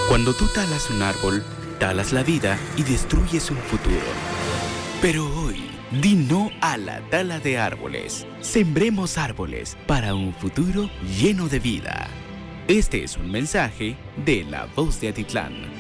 Cuando tú talas un árbol, talas la vida y destruyes un futuro. Pero hoy, di no a la tala de árboles. Sembremos árboles para un futuro lleno de vida. Este es un mensaje de La Voz de Atitlán.